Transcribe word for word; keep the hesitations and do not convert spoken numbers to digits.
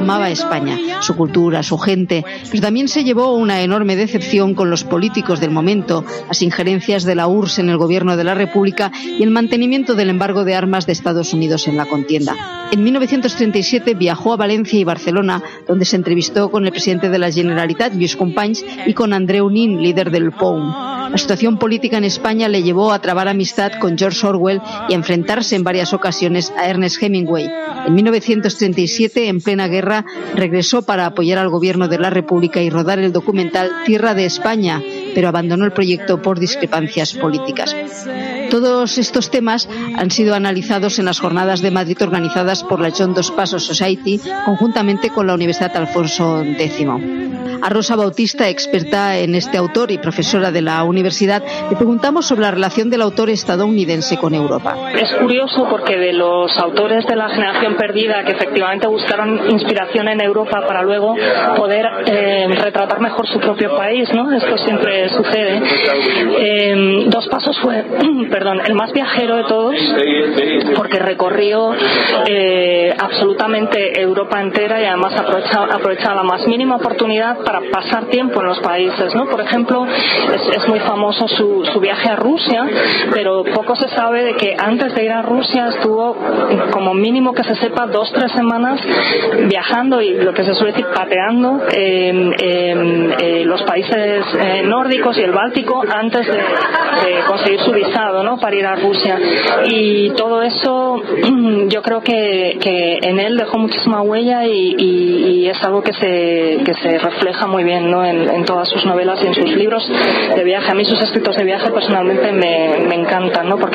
amaba a España, su cultura, su gente, pero también se llevó una enorme decepción con los políticos del momento, las injerencias de la U R S S en el gobierno de la República y el mantenimiento del embargo de armas de Estados Unidos en la contienda. En mil novecientos treinta y siete viajó a Valencia y Barcelona, donde se entrevistó con el presidente de la Generalitat, Lluís Companys, y con Andreu Nin, líder del P O U M. La situación política en España le llevó a trabar amistad con George Orwell y a enfrentarse en varias ocasiones a Ernest Hemingway. En mil novecientos treinta y siete, en plena guerra, regresó para apoyar al gobierno de la República y rodar el documental Tierra de España, pero abandonó el proyecto por discrepancias políticas. Todos estos temas han sido analizados en las jornadas de Madrid organizadas por la John Dos Passos Society conjuntamente con la Universidad Alfonso X. A Rosa Bautista, experta en este autor y profesora de la universidad, le preguntamos sobre la relación del autor estadounidense con Europa. Es curioso porque de los autores de la generación perdida que efectivamente buscaron inspiración en Europa para luego poder eh, retratar mejor su propio país, ¿no? Esto siempre sucede. Eh, Dos Passos fue, perdón, el más viajero de todos porque recorrió eh, absolutamente Europa entera y además aprovechaba, aprovechaba la más mínima oportunidad para pasar tiempo en los países, ¿no? Por ejemplo, es, es muy famoso su, su viaje a Rusia, pero poco se sabe de que antes de ir a Rusia estuvo, como mínimo que se sepa, dos, tres semanas viajando y lo que se suele decir pateando eh, eh, eh, los países eh, nórdicos y el Báltico antes de, de conseguir su visado, ¿no? Para ir a Rusia. Y todo eso yo creo que, que en él dejó muchísima huella y, y, y es algo que se, que se refleja muy bien, ¿no? en, en todas sus novelas y en sus libros de viaje. A mí sus escritos de viaje personalmente me, me encantan, ¿no? Porque